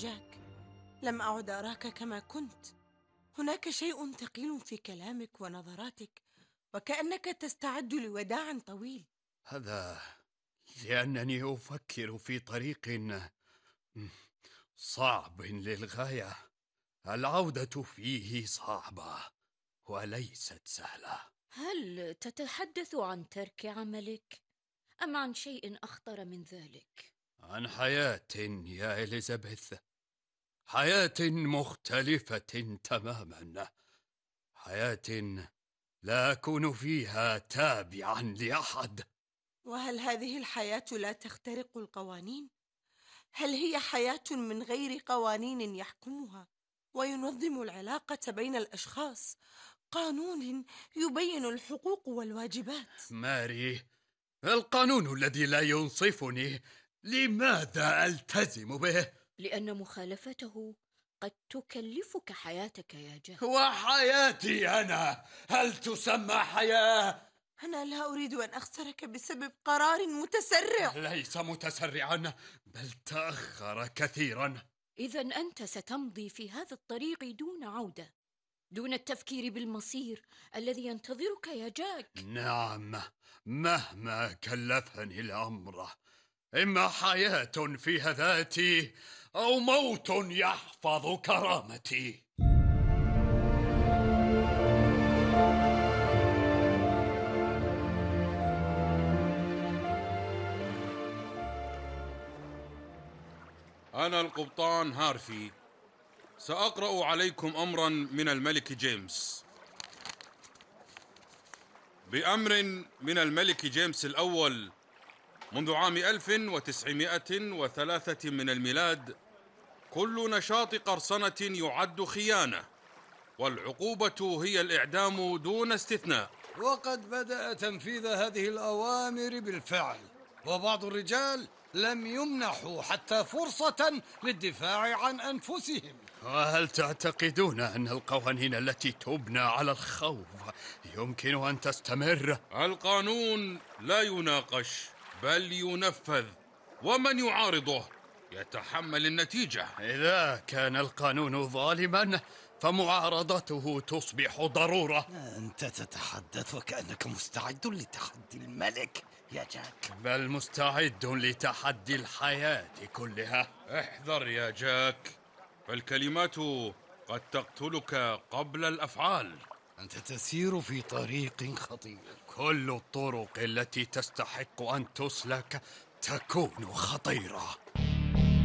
جاك، لم أعد أراك كما كنت. هناك شيء ثقيل في كلامك ونظراتك، وكأنك تستعد لوداع طويل. هذا لأنني أفكر في طريق صعب للغاية. العودة فيه صعبة وليست سهلة. هل تتحدث عن ترك عملك أم عن شيء أخطر من ذلك؟ عن حياة يا إليزابيث، حياة مختلفة تماما، حياة لا أكون فيها تابعا لأحد. وهل هذه الحياة لا تخترق القوانين؟ هل هي حياة من غير قوانين يحكمها وينظم العلاقة بين الأشخاص؟ قانون يبين الحقوق والواجبات. ماري، القانون الذي لا ينصفني لماذا ألتزم به؟ لأن مخالفته قد تكلفك حياتك يا جاك. وحياتي أنا هل تسمى حياة؟ أنا لا أريد أن أخسرك بسبب قرار متسرع. ليس متسرعا، بل تأخر كثيرا. إذن أنت ستمضي في هذا الطريق دون عودة، دون التفكير بالمصير الذي ينتظرك يا جاك. نعم، مهما كلفني الأمر، إما حياة فيها ذاتي أو موت يحفظ كرامتي. أنا القبطان هارفي، سأقرأ عليكم أمرا من الملك جيمس. بأمر من الملك جيمس الأول منذ عام 1903 من الميلاد، كل نشاط قرصنة يعد خيانة، والعقوبة هي الإعدام دون استثناء. وقد بدأ تنفيذ هذه الأوامر بالفعل، وبعض الرجال لم يمنحوا حتى فرصة للدفاع عن أنفسهم. وهل تعتقدون أن القوانين التي تبنى على الخوف يمكن أن تستمر؟ القانون لا يناقش بل ينفذ، ومن يعارضه يتحمل النتيجة. إذا كان القانون ظالما فمعارضته تصبح ضرورة. أنت تتحدث وكأنك مستعد لتحدي الملك يا جاك. بل مستعد لتحدي الحياة كلها. احذر يا جاك، فالكلمات قد تقتلك قبل الأفعال. أنت تسير في طريق خطير. كل الطرق التي تستحق أن تسلك تكون خطيرة.